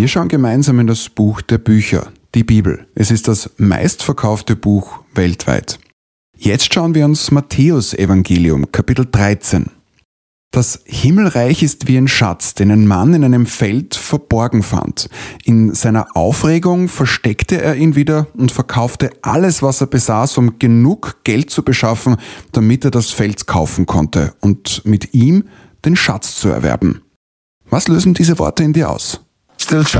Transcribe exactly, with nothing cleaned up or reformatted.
Wir schauen gemeinsam in das Buch der Bücher, die Bibel. Es ist das meistverkaufte Buch weltweit. Jetzt schauen wir uns Matthäus-Evangelium, Kapitel dreizehn. Das Himmelreich ist wie ein Schatz, den ein Mann in einem Feld verborgen fand. In seiner Aufregung versteckte er ihn wieder und verkaufte alles, was er besaß, um genug Geld zu beschaffen, damit er das Feld kaufen konnte und mit ihm den Schatz zu erwerben. Was lösen diese Worte in dir aus? Still try.